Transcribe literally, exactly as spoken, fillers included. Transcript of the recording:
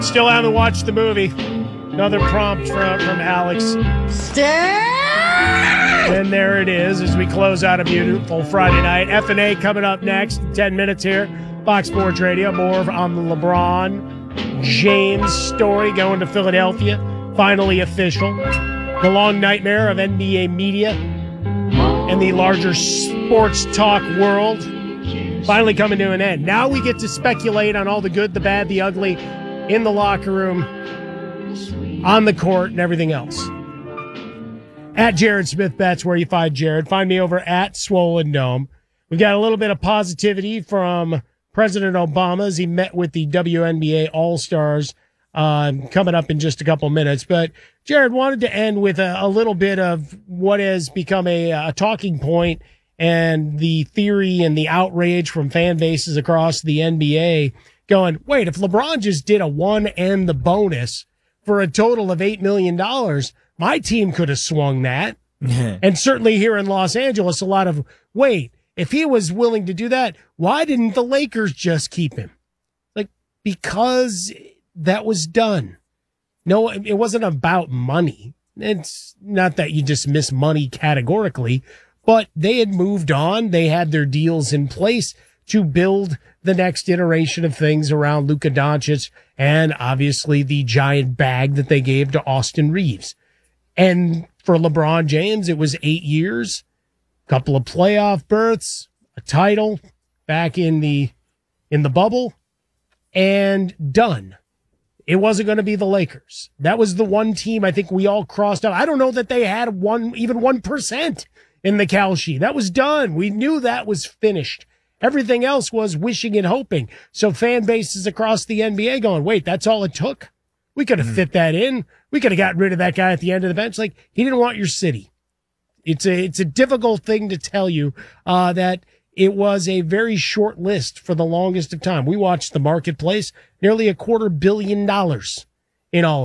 Still haven't watched the movie. Another prompt from, from Alex. Stay! And there it is as we close out a beautiful Friday night. F and A coming up next. ten minutes here. Fox Sports Radio. More on the LeBron James story going to Philadelphia. Finally official. The long nightmare of N B A media and the larger sports talk world finally coming to an end. Now we get to speculate on all the good, the bad, the ugly in the locker room, on the court, and everything else. At Jared Smith Betts, where you find Jared. Find me over at Swollen Dome. We got a little bit of positivity from President Obama as he met with the W N B A All-Stars uh, coming up in just a couple minutes. But Jared, wanted to end with a, a little bit of what has become a, a talking point and the theory and the outrage from fan bases across the N B A going, wait, if LeBron just did a one and the bonus for a total of eight million dollars, my team could have swung that. And certainly here in Los Angeles, a lot of, wait, if he was willing to do that, why didn't the Lakers just keep him? Like, because that was done. No, it wasn't about money. It's not that you dismiss money categorically, but they had moved on. They had their deals in place to build the next iteration of things around Luka Doncic and obviously the giant bag that they gave to Austin Reeves. And for LeBron James, it was eight years, a couple of playoff berths, a title back in the in the bubble, and done. It wasn't going to be the Lakers. That was the one team I think we all crossed out. I don't know that they had one, even one percent in the Cal sheet. That was done. We knew that was finished. Everything else was wishing and hoping. So fan bases across the N B A going, wait, that's all it took? We could have mm-hmm. fit that in. We could have gotten rid of that guy at the end of the bench. Like, he didn't want your city. It's a, it's a difficult thing to tell you, uh, that it was a very short list for the longest of time. We watched the marketplace, nearly a quarter billion dollars in all